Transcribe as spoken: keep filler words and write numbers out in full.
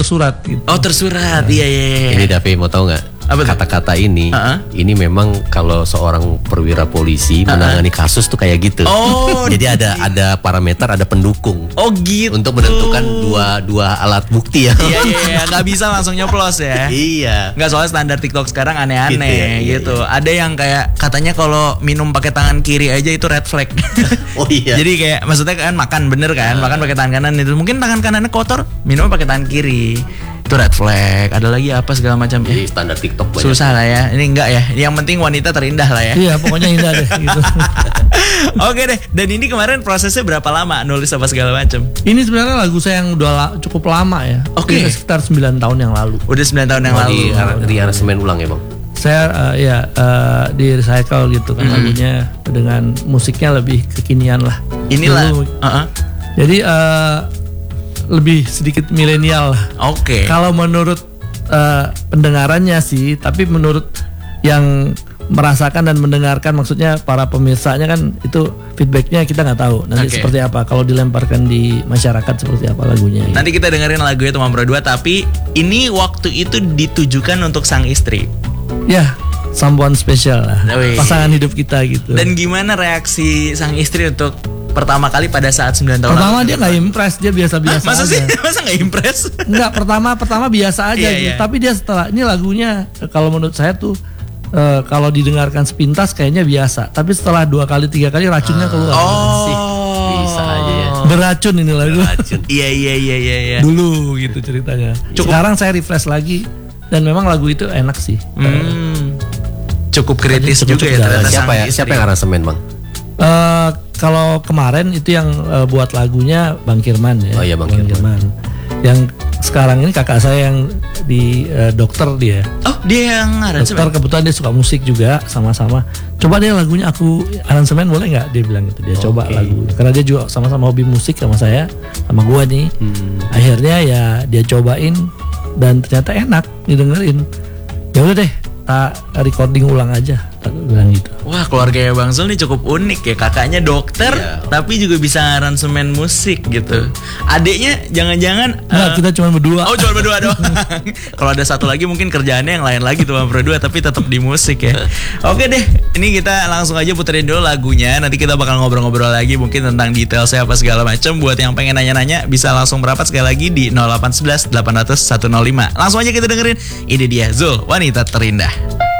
tersurat gitu. Oh tersurat, iya iya iya. Ini Davi mau tahu nggak? Kata-kata ini, uh-huh. ini memang kalau seorang perwira polisi uh-huh. menangani kasus tuh kayak gitu. Oh, jadi ada ada parameter, ada pendukung. Oh gitu. Untuk menentukan dua dua alat bukti ya. Iya iya, nggak bisa langsung nyoplos ya. Iya. Nggak, soalnya standar TikTok sekarang aneh-aneh gitu. Ya, iya, gitu. Iya. Ada yang kayak katanya kalau minum pakai tangan kiri aja itu red flag. Oh iya. Jadi kayak maksudnya kan makan bener kan, uh. makan pakai tangan kanan itu mungkin tangan kanannya kotor, minum pakai tangan kiri. Itu red flag. Ada lagi apa segala macam. Jadi standar TikTok banyak. Susah lah ya. Ini enggak ya. Yang penting wanita terindah lah ya. Iya, pokoknya indah deh gitu. Oke deh. Dan ini kemarin prosesnya berapa lama nulis apa segala macam? Ini sebenarnya lagu saya yang udah la- cukup lama ya. Oke. Okay. Sekitar sembilan tahun yang lalu. Udah sembilan tahun yang oh, lalu. Di, di aransemen ulang ya, Bang? Saya uh, ya uh, di recycle gitu kan, mm. lagunya dengan musiknya lebih kekinian lah. Inilah. Uh-uh. Jadi uh, lebih sedikit milenial lah. Oke. Okay. Kalau menurut uh, pendengarannya sih, tapi menurut yang merasakan dan mendengarkan, maksudnya para pemirsanya kan itu feedbacknya kita nggak tahu nanti okay. seperti apa. Kalau dilemparkan di masyarakat seperti apa lagunya. Nanti gitu. Kita dengerin lagunya Teman Berdua, tapi ini waktu itu ditujukan untuk sang istri. Ya, someone special lah, Wih. pasangan hidup kita gitu. Dan gimana reaksi sang istri untuk pertama kali pada saat sembilan tahun pertama lalu? Dia nggak impress, dia biasa-biasa Hah, masa aja. sih? Masa nggak impress? Enggak, pertama pertama biasa aja yeah, gitu. yeah. Tapi dia setelah ini lagunya kalau menurut saya tuh uh, kalau didengarkan sepintas kayaknya biasa. Tapi setelah dua kali tiga kali racunnya keluar. Oh, sih. Bisa aja ya. Beracun ini lagu. Beracun. Iya iya iya iya iya. Dulu gitu ceritanya. Cukup. Sekarang saya refresh lagi dan memang lagu itu enak sih. Hmm. Cukup kritis cukup juga ya ternyata. Siapa ya? Siapa yang aransemen, Bang? Uh, kalau kemarin itu yang uh, buat lagunya Bang Kirman ya. Oh iya Bang, Bang Kirman. Kirman. Yang sekarang ini kakak saya yang di uh, dokter dia. Oh, dia yang aransemen. Dokter kebetulan dia suka musik juga sama-sama. Coba deh lagunya aku aransemen boleh nggak? Dia bilang gitu. Dia oh, coba okay. lagu. Karena dia juga sama-sama hobi musik sama saya, sama gua nih. Hmm. Akhirnya ya dia cobain dan ternyata enak didengerin. Ya udah deh, tak recording ulang aja. Bilang gitu. Wah, keluarganya Bang Zul nih cukup unik ya. Kakaknya dokter, iya. tapi juga bisa aransemen musik gitu. Adiknya jangan-jangan Nah, uh, kita cuma berdua. Oh, cuma berdua doang. Kalau ada satu lagi mungkin kerjaannya yang lain lagi tuh berdua, tapi tetap di musik ya. Oke deh, ini kita langsung aja puterin dulu lagunya. Nanti kita bakal ngobrol-ngobrol lagi mungkin tentang detailnya apa segala macam. Buat yang pengen nanya-nanya bisa langsung merapat sekali lagi di nol delapan satu satu delapan nol nol satu nol lima. Langsung aja kita dengerin. Ini dia Zul, Wanita Terindah.